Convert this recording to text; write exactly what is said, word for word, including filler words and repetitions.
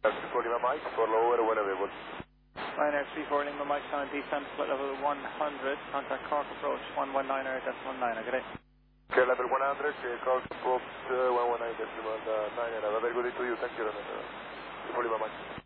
That's three four Lima Mike, for lower when available. Ryanair three four Lima Mike, on descent, flight level one hundred, contact Cork approach one one niner, that's one niner, good day. Okay, level one hundred, uh, Cork approach uh, one one nine decimal nine, have a very good day to you, thank you, Ryanair. three four Lima Mike.